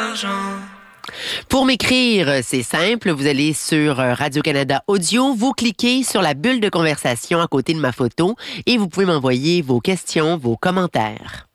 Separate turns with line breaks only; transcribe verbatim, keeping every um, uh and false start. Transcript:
l'argent.
Pour m'écrire, c'est simple, vous allez sur Radio-Canada Audio, vous cliquez sur la bulle de conversation à côté de ma photo et vous pouvez m'envoyer vos questions, vos commentaires.